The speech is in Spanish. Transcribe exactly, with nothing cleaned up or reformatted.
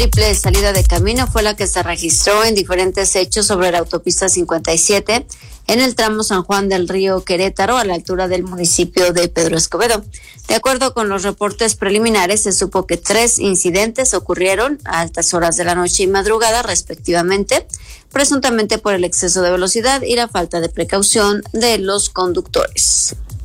Triple salida de camino fue la que se registró en diferentes hechos sobre la autopista cincuenta y siete en el tramo San Juan del Río Querétaro, a la altura del municipio de Pedro Escobedo. De acuerdo con los reportes preliminares, se supo que tres incidentes ocurrieron a altas horas de la noche y madrugada, respectivamente, presuntamente por el exceso de velocidad y la falta de precaución de los conductores.